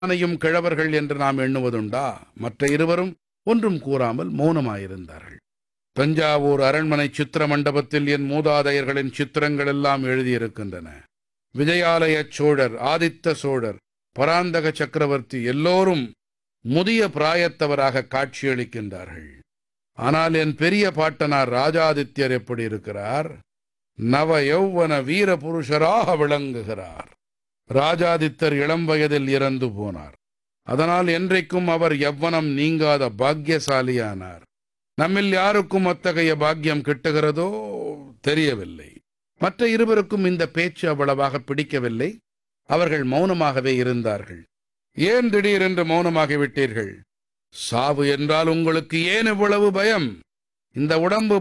அனையும் கிழவர்கள் என்று நாம் எண்ணுவதுண்டா? மற்ற இருவரும் ஒன்றும் கூறாமல் மௌனமாயிருந்தார்கள். தஞ்சாவூர் அரண்மனை சித்திர மண்டபத்தில் என் மூதாதையர்களின் சித்திரங்கள் எல்லாம் எழுதியிருக்கின்றன. விஜயாலய சோழர், ஆதித்த சோழர், பராந்தக சக்கரவர்த்தி எல்லோரும் முதிய பிராயத்தவராக காட்சியளிக்கின்றார்கள். ஆனால் என் பெரிய பாட்டனார் ராஜாதித்யர் எப்படி இருக்கிறார்? நவ யௌவன வீர புருஷராக விளங்குகிறார். ராஜாதித்தர் இளம் வயதில் இறந்து போனார். அதனால் என்றைக்கும் அவர் யவ்வனம் நீங்காத பாக்கியசாலியானார். நம்மில் யாருக்கும் அத்தகைய பாக்கியம் கிட்டுகிறதோ தெரியவில்லை. மற்ற இருவருக்கும் இந்த பேச்சு அவ்வளவாக பிடிக்கவில்லை. அவர்கள் மௌனமாகவே இருந்தார்கள். ஏன் திடீரென்று மௌனமாகிவிட்டீர்கள்? சாவு என்றால் உங்களுக்கு ஏன் இவ்வளவு பயம்? இந்த உடம்பு